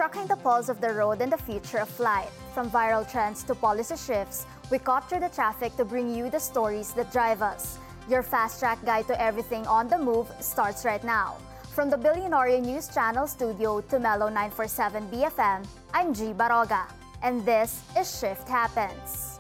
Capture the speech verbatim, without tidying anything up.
Tracking the pulse of the road and the future of flight. From viral trends to policy shifts, we capture the traffic to bring you the stories that drive us. Your fast-track guide to everything on the move starts right now. From the Billionaire News Channel studio to Mellow nine forty-seven B F M, I'm G. Baroga, and this is Shift Happens.